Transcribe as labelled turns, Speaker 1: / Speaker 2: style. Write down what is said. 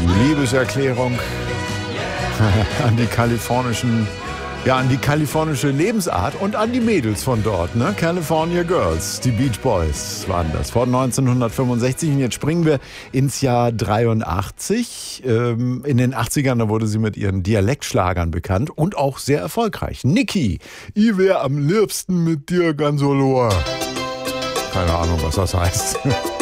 Speaker 1: Liebeserklärung an die an die kalifornische Lebensart und an die Mädels von dort, ne? California Girls, die Beach Boys waren das, von 1965. Und jetzt springen wir ins Jahr 83. In den 80ern, da wurde sie mit ihren Dialektschlagern bekannt und auch sehr erfolgreich. Niki, ich wär am liebsten mit dir ganz allein. Keine Ahnung, was das heißt.